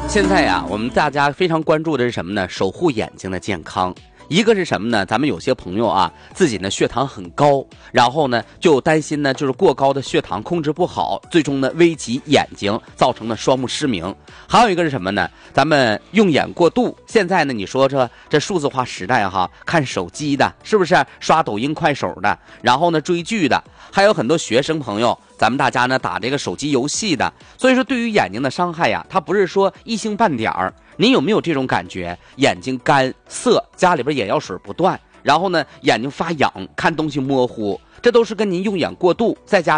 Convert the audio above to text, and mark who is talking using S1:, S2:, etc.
S1: 现在呀，我们大家非常关注的是什么呢？守护眼睛的健康。一个是什么呢？咱们有些朋友啊，自己呢血糖很高，然后呢就担心呢，就是过高的血糖控制不好，最终呢危及眼睛，造成了双目失明。还有一个是什么呢？咱们用眼过度。现在呢，你说这数字化时代哈，看手机的，是不是刷抖音、快手的，然后呢追剧的，还有很多学生朋友，咱们大家呢打这个手机游戏的。所以说，对于眼睛的伤害呀，它不是说一星半点儿。您有没有这种感觉？眼睛干涩，家里边眼药水不断，然后呢眼睛发痒，看东西模糊，这都是跟您用眼过度再加